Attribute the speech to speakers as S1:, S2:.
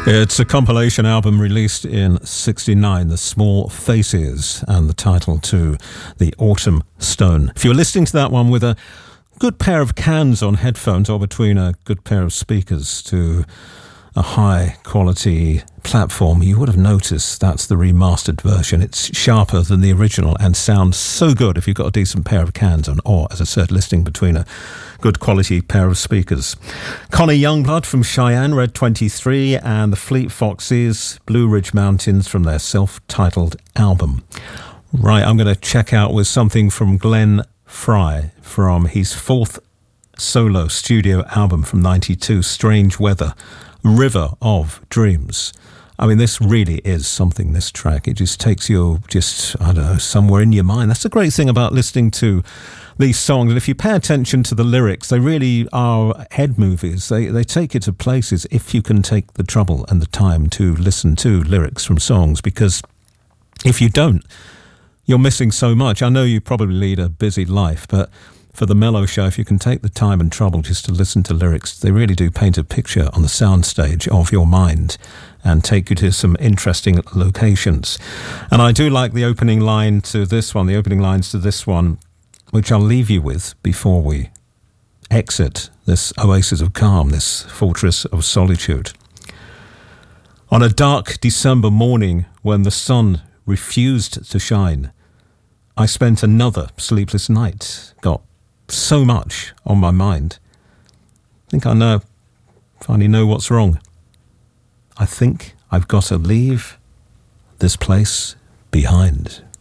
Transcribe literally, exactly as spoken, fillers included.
S1: It's a compilation album released in sixty-nine, The Small Faces, and the title to The Autumn Stone. If you're listening to that one with a good pair of cans on headphones or between a good pair of speakers to a high quality platform, you would have noticed that's the remastered version. It's sharper than the original and sounds so good if you've got a decent pair of cans on, or, as I said, listening between a good quality pair of speakers. Connie Youngblood from Cheyenne, Red twenty-three, and the Fleet Foxes, Blue Ridge Mountains, from their self-titled album. Right, I'm going to check out with something from Glenn Frey from his fourth solo studio album from ninety-two, Strange Weather, River of Dreams. I mean, this really is something, this track. It just takes you just, I don't know, somewhere in your mind. That's the great thing about listening to these songs. And if you pay attention to the lyrics, they really are head movies. They, they take you to places if you can take the trouble and the time to listen to lyrics from songs. Because if you don't, you're missing so much. I know you probably lead a busy life, but for the Mellow Show, if you can take the time and trouble just to listen to lyrics, they really do paint a picture on the soundstage of your mind and take you to some interesting locations. And I do like the opening line to this one, the opening lines to this one, which I'll leave you with before we exit this oasis of calm, this fortress of solitude. On a dark December morning when the sun refused to shine, I spent another sleepless night, got so much on my mind. I think I know, finally know what's wrong. I think I've got to leave this place behind.